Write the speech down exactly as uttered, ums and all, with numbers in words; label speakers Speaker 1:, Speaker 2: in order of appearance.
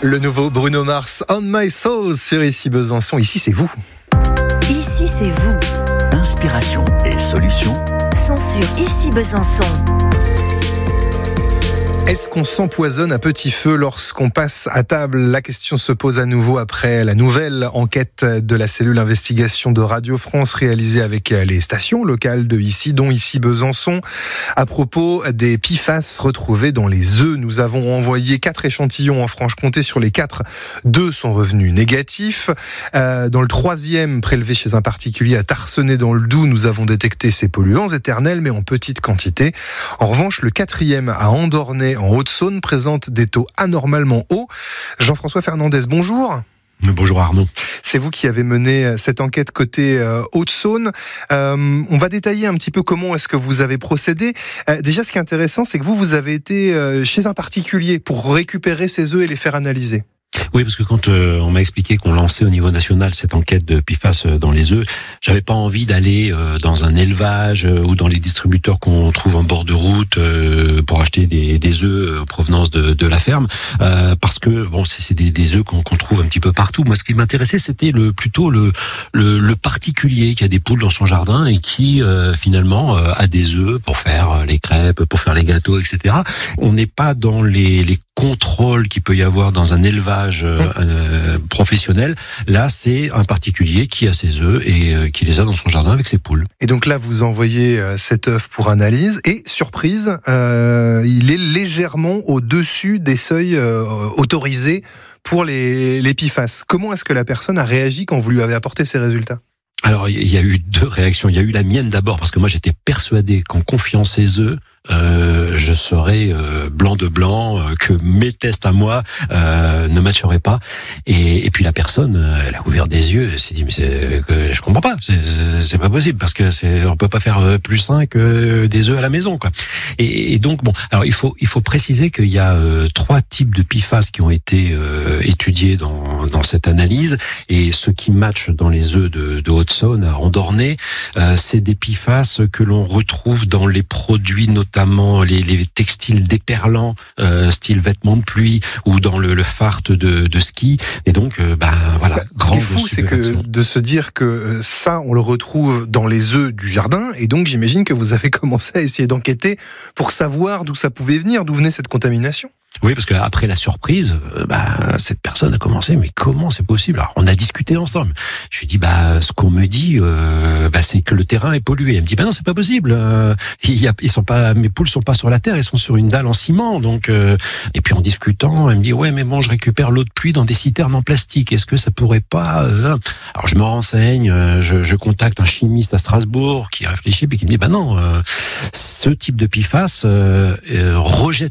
Speaker 1: Le nouveau Bruno Mars, On My Soul, sur Ici Besançon. Ici, c'est vous.
Speaker 2: Ici, c'est vous.
Speaker 3: Inspiration et solutions
Speaker 2: sont sur Ici Besançon.
Speaker 1: Est-ce qu'on s'empoisonne à petit feu lorsqu'on passe à table ? La question se pose à nouveau après la nouvelle enquête de la cellule investigation de Radio France réalisée avec les stations locales de ici, dont Ici Besançon, à propos des P F A S retrouvés dans les œufs. Nous avons envoyé quatre échantillons en Franche-Comté. Sur les quatre, deux sont revenus négatifs. Euh, dans le troisième, prélevé chez un particulier à Tarsenais dans le Doubs, nous avons détecté ces polluants éternels, mais en petite quantité. En revanche, le quatrième à Andornay, en Haute-Saône, présente des taux anormalement hauts. Jean-François Fernandez, bonjour.
Speaker 4: Bonjour Arnaud.
Speaker 1: C'est vous qui avez mené cette enquête côté euh, Haute-Saône. Euh, on va détailler un petit peu comment est-ce que vous avez procédé. Euh, déjà, ce qui est intéressant, c'est que vous, vous avez été euh, chez un particulier pour récupérer ces œufs et les faire analyser.
Speaker 4: Oui, parce que quand euh, on m'a expliqué qu'on lançait au niveau national cette enquête de P F A S dans les œufs, j'avais pas envie d'aller euh, dans un élevage euh, ou dans les distributeurs qu'on trouve en bord de route euh, pour acheter des, des œufs en provenance de, de la ferme, euh, parce que bon, c'est, c'est des, des œufs qu'on, qu'on trouve un petit peu partout. Moi, ce qui m'intéressait, c'était le plutôt le, le, le particulier qui a des poules dans son jardin et qui euh, finalement euh, a des œufs pour faire les crêpes, pour faire les gâteaux, et cetera. On n'est pas dans les, les contrôles qu'il peut y avoir dans un élevage Euh, professionnel. Là, c'est un particulier qui a ses œufs et euh, qui les a dans son jardin avec ses poules.
Speaker 1: Et donc là, vous envoyez euh, cet œuf pour analyse et, surprise, euh, il est légèrement au-dessus des seuils euh, autorisés pour les, les P F A S. Comment est-ce que la personne a réagi quand vous lui avez apporté ces résultats ?
Speaker 4: Alors, il y a eu deux réactions. Il y a eu la mienne d'abord, parce que moi, j'étais persuadé qu'en confiant ses œufs, Euh, je serais euh, blanc de blanc, euh, que mes tests à moi euh, ne matcheraient pas. Et, et puis la personne, euh, elle a ouvert des yeux, elle s'est dit mais c'est, que je comprends pas, c'est, c'est pas possible parce que c'est, on peut pas faire plus sain que des œufs à la maison, quoi. Et, et donc bon, alors il faut il faut préciser qu'il y a euh, trois types de P F A S qui ont été euh, étudiés dans dans cette analyse, et ceux qui matchent dans les œufs de, de Haute-Saône à Andornay, euh, c'est des P F A S que l'on retrouve dans les produits notamment notamment les, les textiles déperlants, euh, style vêtements de pluie, ou dans le, le fart de, de ski. Et donc, euh, ben voilà.
Speaker 1: Bah, ce qui est fou, c'est que de se dire que ça, on le retrouve dans les œufs du jardin. Et donc, j'imagine que vous avez commencé à essayer d'enquêter pour savoir d'où ça pouvait venir, d'où venait cette contamination.
Speaker 4: Oui, parce que après la surprise, euh, bah, cette personne a commencé, mais comment c'est possible ? Alors, on a discuté ensemble. Je lui ai dit, bah, ce qu'on me dit, euh, bah, c'est que le terrain est pollué. Elle me dit, bah non, c'est pas possible. Euh, il y a, ils sont pas, mes poules sont pas sur la terre, elles sont sur une dalle en ciment. Donc, euh, et puis en discutant, elle me dit, ouais, mais bon, je récupère l'eau de pluie dans des citernes en plastique. Est-ce que ça pourrait pas euh... Alors, je me renseigne, euh, je, je contacte un chimiste à Strasbourg qui réfléchit puis qui me dit, bah non, euh, ce type de P F A S euh, euh, rejette